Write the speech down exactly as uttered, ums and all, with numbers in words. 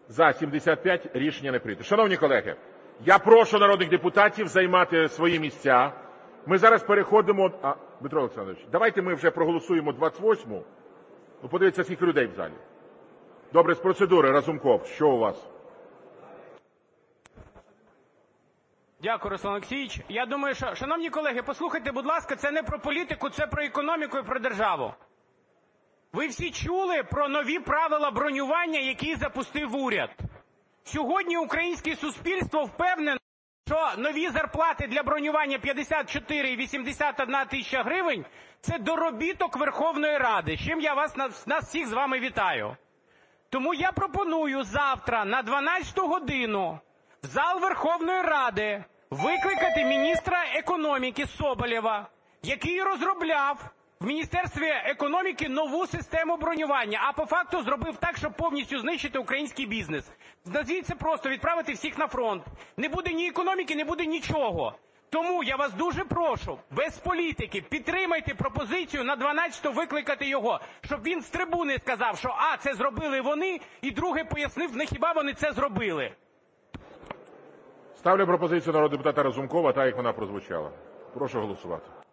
За – сімдесят п'ять. Рішення не прийнято. Шановні колеги, я прошу народних депутатів займати свої місця. Ми зараз переходимо... А, Дмитро Олександрович, давайте ми вже проголосуємо двадцять восьму. Ну, подивіться, скільки людей в залі. Добре, з процедури. Разумков, що у вас? Дякую, Руслан Олексійович. Я думаю, що, шановні колеги, послухайте, будь ласка, це не про політику, це про економіку і про державу. Ви всі чули про нові правила бронювання, які запустив уряд. Сьогодні українське суспільство впевнене, що нові зарплати для бронювання п'ятдесят чотири і вісімдесят одна тисяча гривень – це доробіток Верховної Ради, з чим я вас, нас всіх з вами вітаю. Тому я пропоную завтра на дванадцяту годину в зал Верховної Ради викликати міністра економіки Соболєва, який розробляв в Міністерстві економіки нову систему бронювання, а по факту зробив так, щоб повністю знищити український бізнес. Назвіть це просто, відправити всіх на фронт. Не буде ні економіки, не буде нічого. Тому я вас дуже прошу, без політики, підтримайте пропозицію на дванадцяту викликати його, щоб він з трибуни сказав, що а, це зробили вони, і друге пояснив, не хіба вони це зробили. Ставлю пропозицію народного депутата Разумкова, так як вона прозвучала. Прошу голосувати.